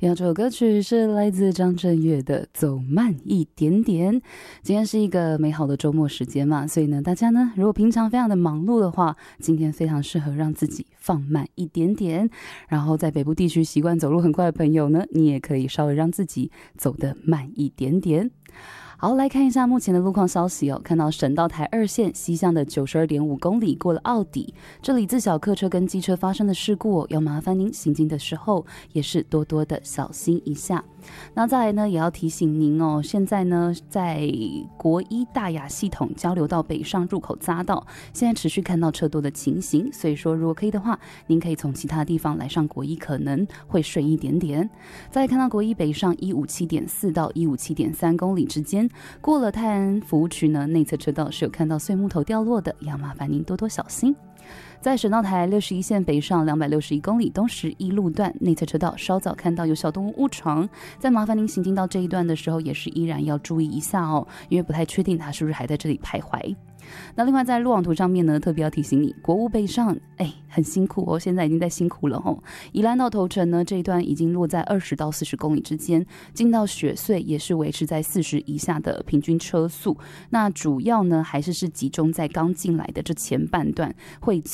这首歌曲是来自张震岳的《走慢一点点》。今天是一个美好的周末时间嘛，所以呢，大家呢，如果平常非常的忙碌的话，今天非常适合让自己放慢一点点。然后在北部地区习惯走路很快的朋友呢，你也可以稍微让自己走得慢一点点。好，来看一下目前的路况消息哦。看到省道台2线西向的92.5公里过了奥底，这里自小客车跟机车发生的事故哦，要麻烦您行经的时候也是多多的小心一下。那再来呢，也要提醒您哦，现在呢在国一大雅系统交流道北上入口匝道，现在持续看到车多的情形，所以说如果可以的话，您可以从其他地方来上国一，可能会顺一点点。再来看到国一北上157.4到157.3公里之间，过了泰安服务区呢，内侧车道是有看到碎木头掉落的，要麻烦您多多小心。在省道台61线北上261公里东石一路段，内侧车道稍早看到有小动物误闯，在麻烦您行经到这一段的时候，也是依然要注意一下哦，因为不太确定它是不是还在这里徘徊。那另外在路网图上面呢，特别要提醒你，国五北上很辛苦哦，现在已经在辛苦了哦。宜兰到头城呢，这一段已经落在20到40公里之间，进到雪隧也是维持在40以下的平均车速。那主要呢还是集中在刚进来的这前半段会